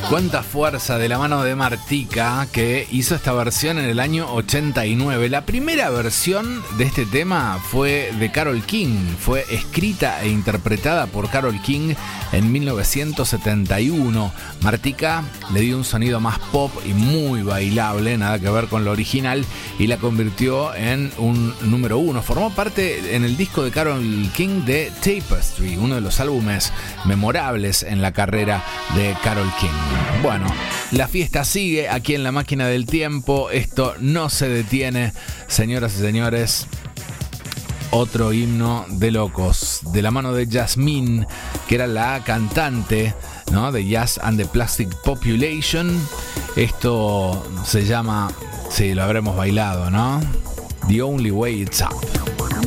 Cuánta fuerza de la mano de Martika, que hizo esta versión en el año 89. La primera versión de este tema fue de Carole King. Fue escrita e interpretada por Carole King en 1971. Martika le dio un sonido más pop y muy bailable, nada que ver con lo original, y la convirtió en un número uno. Formó parte en el disco de Carole King de Tapestry, uno de los álbumes memorables en la carrera de Carole King. Bueno, la fiesta sigue aquí en La Máquina del Tiempo. Esto no se detiene, señoras y señores. Otro himno de locos, de la mano de Yasmine, que era la cantante, ¿no?, de Jazz and the Plastic Population. Esto se llama, sí, lo habremos bailado, ¿no? The Only Way It's Up.